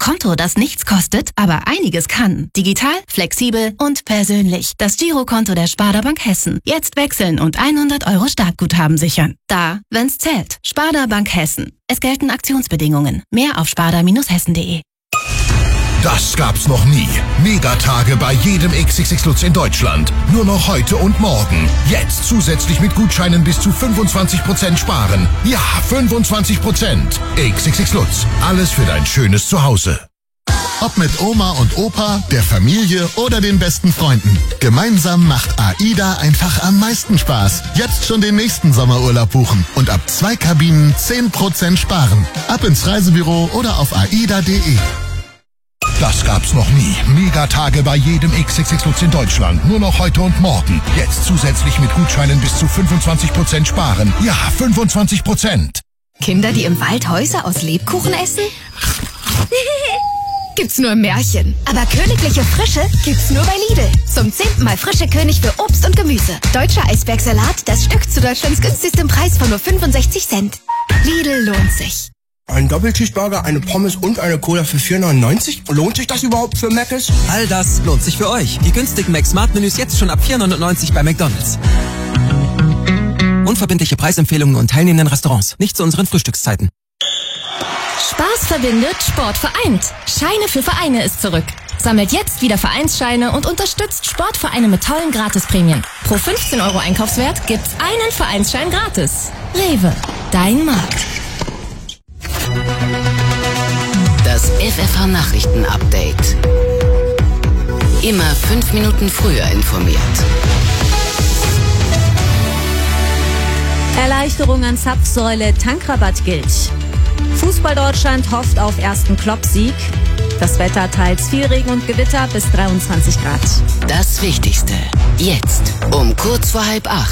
Konto, das nichts kostet, aber einiges kann. Digital, flexibel und persönlich. Das Girokonto der Sparda Bank Hessen. Jetzt wechseln und 100 € Startguthaben sichern. Da, wenn's zählt. Sparda Bank Hessen. Es gelten Aktionsbedingungen. Mehr auf sparda-hessen.de. Das gab's noch nie. Megatage bei jedem XXX Lutz in Deutschland. Nur noch heute und morgen. Jetzt zusätzlich mit Gutscheinen bis zu 25% sparen. Ja, 25%. XXX Lutz. Alles für dein schönes Zuhause. Ob mit Oma und Opa, der Familie oder den besten Freunden. Gemeinsam macht AIDA einfach am meisten Spaß. Jetzt schon den nächsten Sommerurlaub buchen und ab 2 Kabinen 10% sparen. Ab ins Reisebüro oder auf aida.de. Das gab's noch nie. Megatage bei jedem XXX Lutz in Deutschland. Nur noch heute und morgen. Jetzt zusätzlich mit Gutscheinen bis zu 25% sparen. Ja, 25%. Kinder, die im Wald Häuser aus Lebkuchen essen? Gibt's nur im Märchen. Aber königliche Frische gibt's nur bei Lidl. Zum 10. Mal frische König für Obst und Gemüse. Deutscher Eisbergsalat, das Stück zu Deutschlands günstigstem Preis von nur 65 Cent. Lidl lohnt sich. Ein Doppelcheeseburger, eine Pommes und eine Cola für 4,99? Lohnt sich das überhaupt für Mc's? All das lohnt sich für euch. Die günstigen Mac-Smart-Menüs jetzt schon ab 4,99 bei McDonald's. Unverbindliche Preisempfehlungen und teilnehmenden Restaurants. Nicht zu unseren Frühstückszeiten. Spaß verbindet, Sport vereint. Scheine für Vereine ist zurück. Sammelt jetzt wieder Vereinsscheine und unterstützt Sportvereine mit tollen Gratisprämien. Pro 15 € Einkaufswert gibt's einen Vereinsschein gratis. Rewe, dein Markt. Das FFH-Nachrichten-Update. Immer 5 Minuten früher informiert. Erleichterung an Zapfsäule, Tankrabatt gilt. Fußball Deutschland hofft auf ersten Klopp-Sieg. Das Wetter teils viel Regen und Gewitter bis 23 Grad. Das Wichtigste. Jetzt um kurz vor 7:30.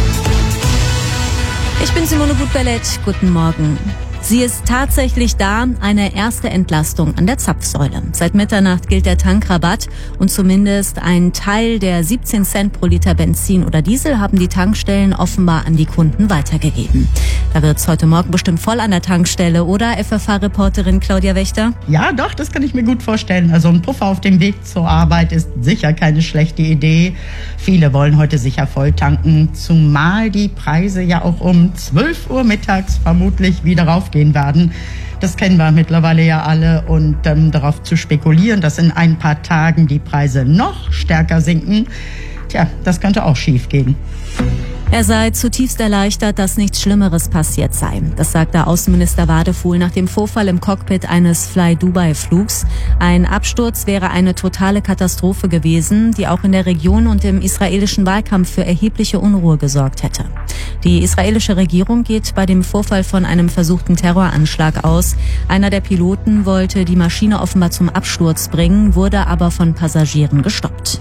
Ich bin Simone Gut-Bellett. Guten Morgen. Sie ist tatsächlich da, eine erste Entlastung an der Zapfsäule. Seit Mitternacht gilt der Tankrabatt und zumindest ein Teil der 17 Cent pro Liter Benzin oder Diesel haben die Tankstellen offenbar an die Kunden weitergegeben. Da wird's heute Morgen bestimmt voll an der Tankstelle, oder FFH-Reporterin Claudia Wächter? Ja, doch, das kann ich mir gut vorstellen. Also ein Puffer auf dem Weg zur Arbeit ist sicher keine schlechte Idee. Viele wollen heute sicher voll tanken, zumal die Preise ja auch um 12 Uhr mittags vermutlich wieder raufgehen werden. Das kennen wir mittlerweile ja alle, und darauf zu spekulieren, dass in ein paar Tagen die Preise noch stärker sinken, das könnte auch schief gehen. Er sei zutiefst erleichtert, dass nichts Schlimmeres passiert sei. Das sagte Außenminister Wadefuhl nach dem Vorfall im Cockpit eines Fly-Dubai-Flugs. Ein Absturz wäre eine totale Katastrophe gewesen, die auch in der Region und im israelischen Wahlkampf für erhebliche Unruhe gesorgt hätte. Die israelische Regierung geht bei dem Vorfall von einem versuchten Terroranschlag aus. Einer der Piloten wollte die Maschine offenbar zum Absturz bringen, wurde aber von Passagieren gestoppt.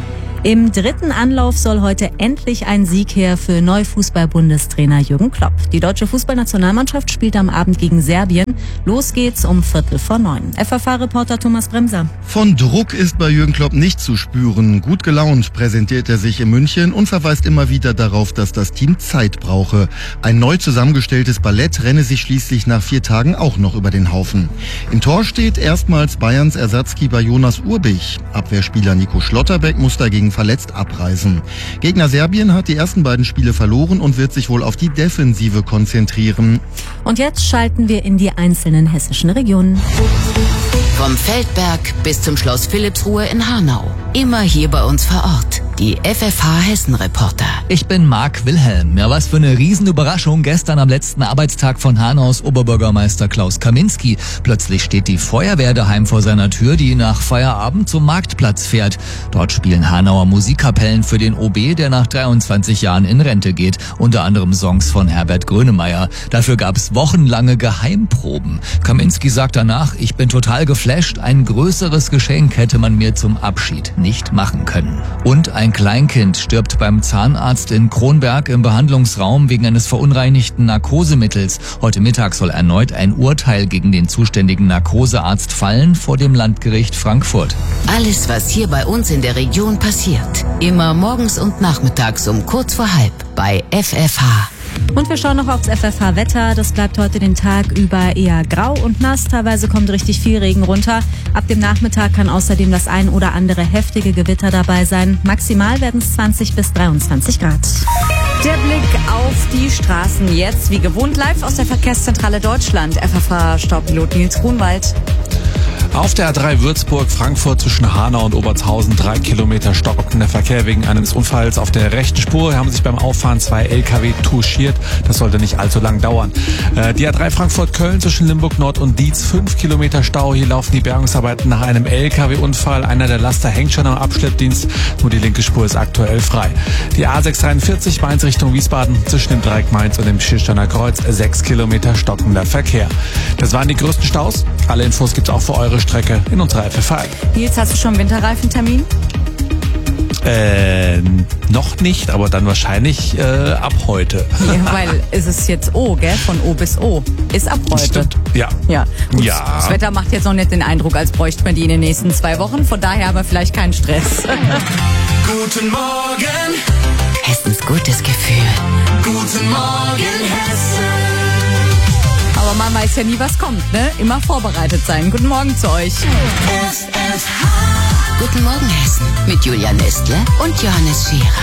Im 3. Anlauf soll heute endlich ein Sieg her für Neufußball-Bundestrainer Jürgen Klopp. Die deutsche Fußballnationalmannschaft spielt am Abend gegen Serbien. Los geht's um 8:45. FFH-Reporter Thomas Bremser. Von Druck ist bei Jürgen Klopp nicht zu spüren. Gut gelaunt präsentiert er sich in München und verweist immer wieder darauf, dass das Team Zeit brauche. Ein neu zusammengestelltes Ballett renne sich schließlich nach 4 Tagen auch noch über den Haufen. Im Tor steht erstmals Bayerns Ersatzkeeper Jonas Urbich. Abwehrspieler Nico Schlotterbeck muss dagegen verletzt abreisen. Gegner Serbien hat die ersten beiden Spiele verloren und wird sich wohl auf die Defensive konzentrieren. Und jetzt schalten wir in die einzelnen hessischen Regionen. Vom Feldberg bis zum Schloss Philippsruhe in Hanau. Immer hier bei uns vor Ort. Die FFH-Hessen-Reporter. Ich bin Marc Wilhelm. Ja, was für eine Riesenüberraschung gestern am letzten Arbeitstag von Hanaus Oberbürgermeister Klaus Kaminski. Plötzlich steht die Feuerwehr daheim vor seiner Tür, die nach Feierabend zum Marktplatz fährt. Dort spielen Hanauer Musikkapellen für den OB, der nach 23 Jahren in Rente geht. Unter anderem Songs von Herbert Grönemeyer. Dafür gab es wochenlange Geheimproben. Kaminski sagt danach, ich bin total geflasht. Ein größeres Geschenk hätte man mir zum Abschied nicht machen können. Und ein Kleinkind stirbt beim Zahnarzt in Kronberg im Behandlungsraum wegen eines verunreinigten Narkosemittels. Heute Mittag soll erneut ein Urteil gegen den zuständigen Narkosearzt fallen vor dem Landgericht Frankfurt. Alles, was hier bei uns in der Region passiert. Immer morgens und nachmittags um kurz vor 7:30 bei FFH. Und wir schauen noch aufs FFH-Wetter. Das bleibt heute den Tag über eher grau und nass. Teilweise kommt richtig viel Regen runter. Ab dem Nachmittag kann außerdem das ein oder andere heftige Gewitter dabei sein. Maximal werden es 20 bis 23 Grad. Der Blick auf die Straßen jetzt, wie gewohnt, live aus der Verkehrszentrale Deutschland. FFH-Staupilot Nils Grunwald. Auf der A3 Würzburg-Frankfurt zwischen Hanau und Obertshausen 3 Kilometer stockender Verkehr wegen eines Unfalls. Auf der rechten Spur haben sich beim Auffahren 2 LKW touchiert. Das sollte nicht allzu lang dauern. Die A3 Frankfurt-Köln zwischen Limburg Nord und Dietz 5 Kilometer Stau. Hier laufen die Bergungsarbeiten nach einem LKW-Unfall. Einer der Laster hängt schon am Abschleppdienst. Nur die linke Spur ist aktuell frei. Die A643 Mainz Richtung Wiesbaden zwischen dem Dreieck Mainz und dem Schilsterner Kreuz 6 Kilometer stockender Verkehr. Das waren die größten Staus. Alle Infos gibt's auch für eure Strecke in unserer FFH. Nils, hast du schon einen Winterreifentermin? Noch nicht, aber dann wahrscheinlich ab heute. Ja, weil es ist jetzt O, gell? Von O bis O. Ist ab heute. Stimmt. Ja. Gut, ja. Das Wetter macht jetzt noch nicht den Eindruck, als bräuchte man die in den nächsten 2 Wochen. Von daher aber vielleicht keinen Stress. Guten Morgen. Hessens gutes Gefühl. Guten Morgen, Hessen. Aber man weiß ja nie, was kommt, ne? Immer vorbereitet sein. Guten Morgen zu euch. Guten Morgen, Hessen. Mit Julia Nestle und Johannes Schierer.